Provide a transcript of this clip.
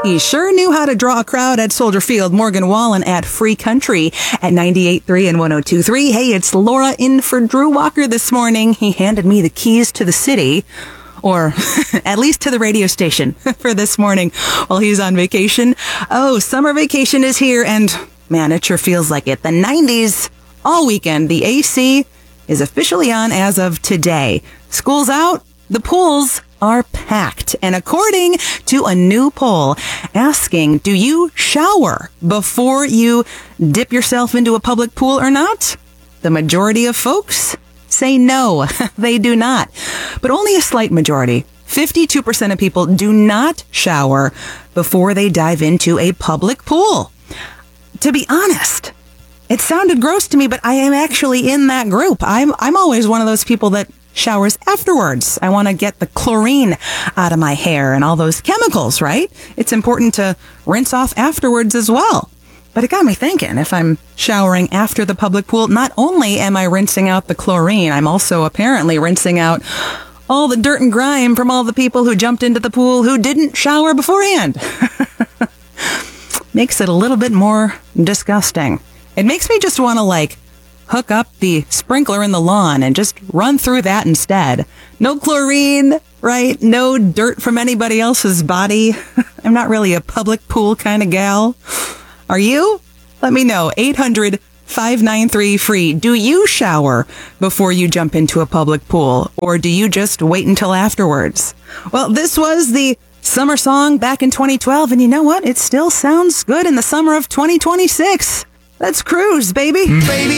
He sure knew how to draw a crowd at Soldier Field. Morgan Wallen at Free Country at 98.3 and 102.3. Hey, it's Laura in for Drew Walker this morning. He handed me the keys to the city, or at least to the radio station for this morning while he's on vacation. Oh, summer vacation is here, and man, it sure feels like it. The 90s all weekend. The AC is officially on as of today. School's out. The pools are packed. And according to a new poll asking, do you shower before you dip yourself into a public pool or not? The majority of folks say no, they do not. But only a slight majority, 52% of people do not shower before they dive into a public pool. To be honest, it sounded gross to me, but I am actually in that group. I'm always one of those people that showers afterwards. I want to get the chlorine out of my hair and all those chemicals, right? It's important to rinse off afterwards as well. But it got me thinking, if I'm showering after the public pool, not only am I rinsing out the chlorine, I'm also apparently rinsing out all the dirt and grime from all the people who jumped into the pool who didn't shower beforehand. Makes it a little bit more disgusting. It makes me just want to hook up the sprinkler in the lawn and just run through that instead. No chlorine, right? No dirt from anybody else's body. I'm not really a public pool kind of gal. Are you? Let me know. 800-593-FREE. Do you shower before you jump into a public pool, or do you just wait until afterwards? Well, this was the summer song back in 2012, and you know what? It still sounds good in the summer of 2026. Let's cruise, baby. Baby,